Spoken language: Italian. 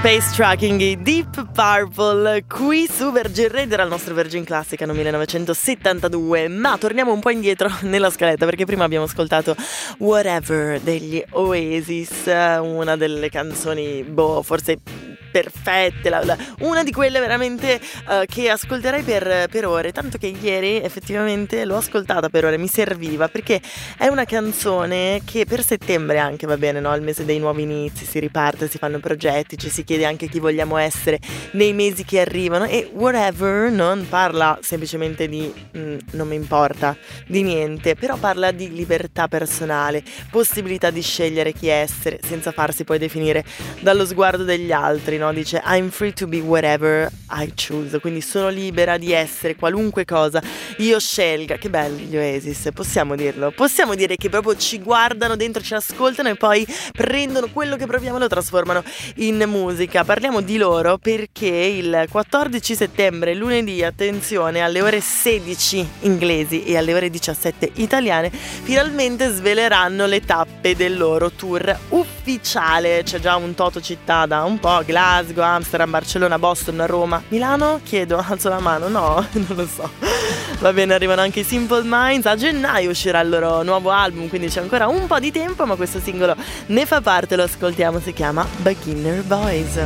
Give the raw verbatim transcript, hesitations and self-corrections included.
Space Tracking, i Deep Purple, qui su Virgin Radio, era il nostro Virgin Classic anno millenovecentosettantadue. Ma torniamo un po' indietro nella scaletta, perché prima abbiamo ascoltato Whatever degli Oasis, una delle canzoni, boh, forse perfette, la, la, una di quelle veramente uh, che ascolterei per, per ore, tanto che ieri effettivamente l'ho ascoltata per ore, mi serviva, perché è una canzone che per settembre anche va bene, no? Il mese dei nuovi inizi, si riparte, si fanno progetti, ci si chiede anche chi vogliamo essere nei mesi che arrivano, e Whatever non parla semplicemente di mm, non mi importa, di niente, però parla di libertà personale, possibilità di scegliere chi essere senza farsi poi definire dallo sguardo degli altri, no? Dice I'm free to be whatever I choose, quindi sono libera di essere qualunque cosa io scelga. Che belli gli Oasis, possiamo dirlo, possiamo dire che proprio ci guardano dentro, ci ascoltano e poi prendono quello che proviamo e lo trasformano in musica. Parliamo di loro perché il quattordici settembre, lunedì, attenzione, alle ore sedici inglesi e alle ore diciassette italiane, finalmente sveleranno le tappe del loro tour ufficiale. C'è già un toto città da un po', Glasgow, Amsterdam, Barcellona, Boston, Roma, Milano? Chiedo, alzo la mano, no, non lo so. Va bene, arrivano anche i Simple Minds, a gennaio uscirà il loro nuovo album, quindi c'è ancora un po' di tempo, ma questo singolo ne fa parte, lo ascoltiamo, si chiama Beginner Boys.